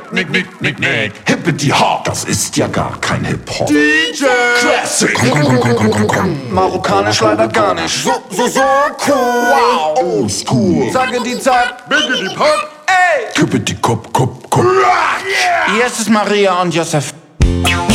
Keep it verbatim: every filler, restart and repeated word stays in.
nick, nick, nick, nick. Hippity Hop, das ist ja gar kein Hip-Hop. D J Classic. Komm, komm, komm, komm, komm, komm, komm. Marokkanisch leider gar nicht. So, so, so cool. Wow. Old school. Sage die Zack, bitte die Pop. Ey! Hippity Kop, Kop, Kop. Hier ist es Maria und Josef.